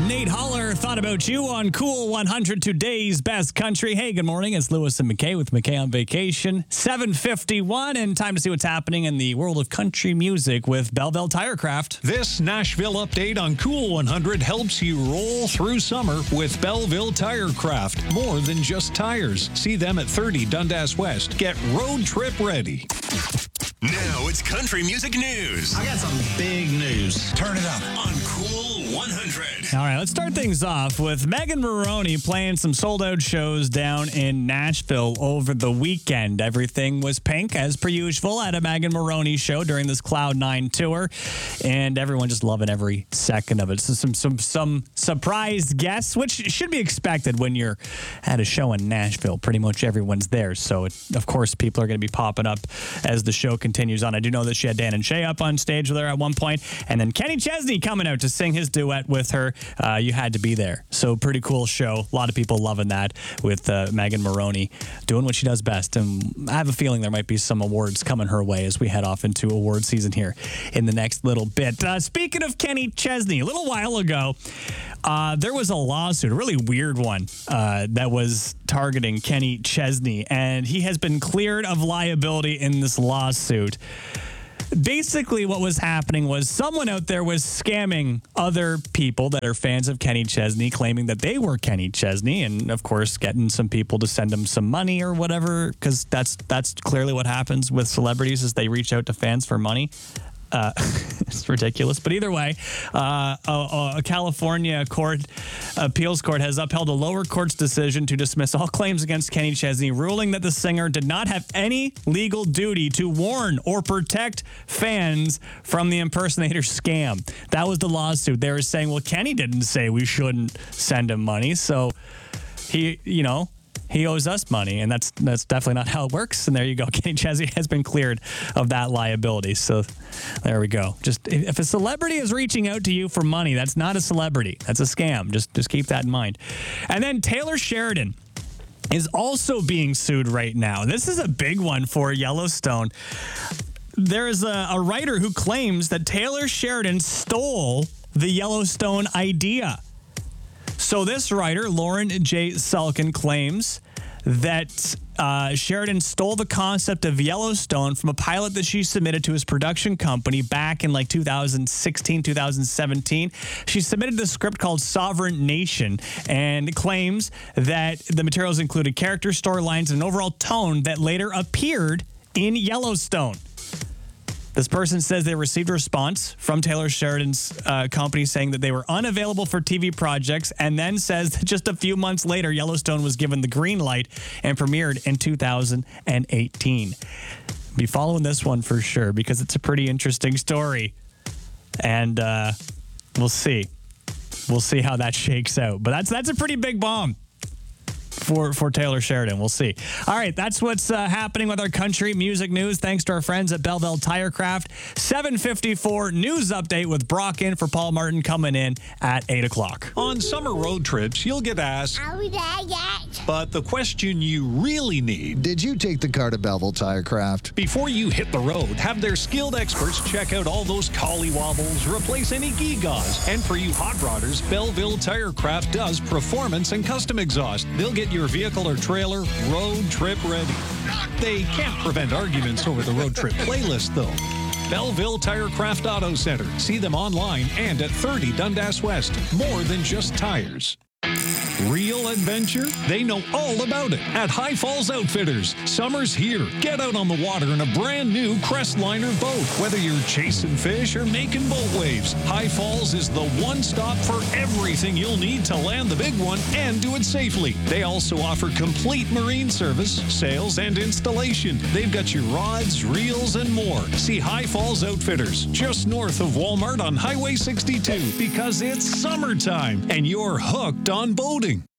Nate Holler thought about you on Cool 100, today's best country. Hey, good morning. It's Lewis and McKay with McKay on Vacation. 7:51, and time to see what's happening in the world of country music with Belleville Tirecraft. This Nashville update on Cool 100 helps you roll through summer with Belleville Tirecraft. More than just tires. See them at 30 Dundas West. Get road trip ready. Now it's country music news. I got some big news. Turn it up. On Cool 100. All right, let's start things off with Megan Moroney playing some sold-out shows down in Nashville over the weekend. Everything was pink, as per usual, at a Megan Moroney show during this Cloud9 tour, and everyone just loving every second of it. So some surprise guests, which should be expected when you're at a show in Nashville. Pretty much everyone's there, so of course people are going to be popping up as the show continues on. I do know that she had Dan and Shay up on stage with her at one point, and then Kenny Chesney coming out to sing his duet with her. You had to be there. So pretty cool show. A lot of people loving that with Megan Moroney doing what she does best. And I have a feeling there might be some awards coming her way as we head off into award season here in the next little bit. Speaking of Kenny Chesney, a little while ago, there was a lawsuit, a really weird one, that was targeting Kenny Chesney, and he has been cleared of liability in this lawsuit. Basically, what was happening was someone out there was scamming other people that are fans of Kenny Chesney, claiming that they were Kenny Chesney, and of course, getting some people to send them some money or whatever, because that's clearly what happens with celebrities is they reach out to fans for money. It's ridiculous. But either way, a California appeals court has upheld a lower court's decision to dismiss all claims against Kenny Chesney, ruling that the singer did not have any legal duty to warn or protect fans from the impersonator scam. That was the lawsuit. They were saying, well, Kenny didn't say we shouldn't send him money, so he owes us money, and that's definitely not how it works. And there you go. Kenny Chesney has been cleared of that liability. So there we go. Just if a celebrity is reaching out to you for money, that's not a celebrity. That's a scam. Just keep that in mind. And then Taylor Sheridan is also being sued right now. This is a big one for Yellowstone. There is a writer who claims that Taylor Sheridan stole the Yellowstone idea. So this writer, Lauren J. Sulkin, claims that Sheridan stole the concept of Yellowstone from a pilot that she submitted to his production company back in 2016, 2017. She submitted the script called Sovereign Nation and claims that the materials included character storylines and an overall tone that later appeared in Yellowstone. This person says they received a response from Taylor Sheridan's company saying that they were unavailable for TV projects, and then says that just a few months later, Yellowstone was given the green light and premiered in 2018. Be following this one for sure because it's a pretty interesting story, and we'll see. We'll see how that shakes out. But that's a pretty big bomb for Taylor Sheridan. We'll see. All right, that's what's happening with our country music news. Thanks to our friends at Belleville Tirecraft. 7:54 news update with Brock in for Paul Martin coming in at 8 o'clock. On summer road trips, you'll get asked, Are we there yet? but the question you really need, Did you take the car to Belleville Tirecraft? before you hit the road, have their skilled experts check out all those collie wobbles, replace any gewgaws. And for you hot rodders, Belleville Tirecraft does performance and custom exhaust. They'll get your vehicle or trailer road trip ready. They can't prevent arguments over the road trip playlist, though. Belleville Tirecraft Auto Center. See them online and at 30 Dundas West. More than just tires. Real adventure? They know all about it at High Falls Outfitters. Summer's here. Get out on the water in a brand new Crestliner boat. Whether you're chasing fish or making boat waves, High Falls is the one stop for everything you'll need to land the big one and do it safely. They also offer complete marine service, sales, and installation. They've got your rods, reels, and more. See High Falls Outfitters just north of Walmart on Highway 62 because it's summertime and you're hooked on boating.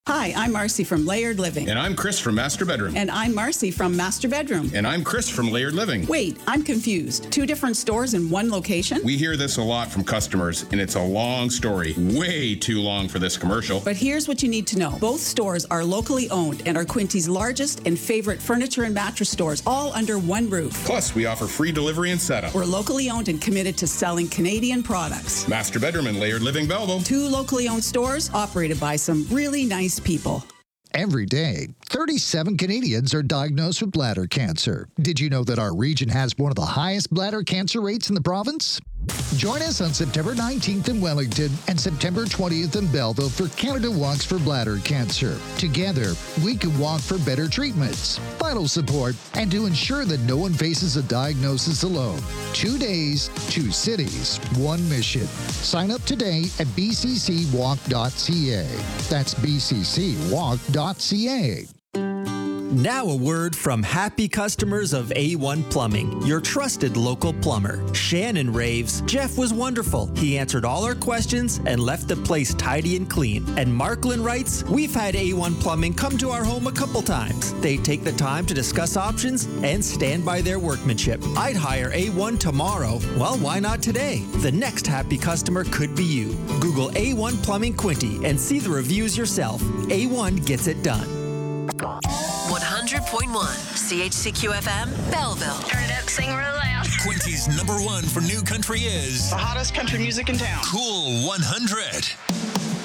Hi, I'm Marcy from Layered Living. And I'm Chris from Master Bedroom. And I'm Marcy from Master Bedroom. And I'm Chris from Layered Living. Wait, I'm confused. 2 different stores in one location? We hear this a lot from customers, and it's a long story. Way too long for this commercial. But here's what you need to know. Both stores are locally owned and are Quinty's largest and favorite furniture and mattress stores, all under one roof. Plus, we offer free delivery and setup. We're locally owned and committed to selling Canadian products. Master Bedroom and Layered Living Belleville. 2 locally owned stores operated by some really nice people. Every day, 37 Canadians are diagnosed with bladder cancer. Did you know that our region has one of the highest bladder cancer rates in the province? Join us on September 19th in Wellington and September 20th in Belleville for Canada Walks for Bladder Cancer. Together, we can walk for better treatments, vital support, and to ensure that no one faces a diagnosis alone. 2 days, 2 cities, 1 mission. Sign up today at bccwalk.ca. That's bccwalk.ca. Now a word from happy customers of A1 Plumbing, your trusted local plumber. Shannon raves, Jeff was wonderful. He answered all our questions and left the place tidy and clean. And Marklin writes, we've had A1 Plumbing come to our home a couple times. They take the time to discuss options and stand by their workmanship. I'd hire A1 tomorrow. Well, why not today? The next happy customer could be you. Google A1 Plumbing Quinty and see the reviews yourself. A1 gets it done. 100.1 CHCQ FM, Belleville. Turn it up, sing real loud. Quinty's #1 for new country is the hottest country music in town. Cool 100.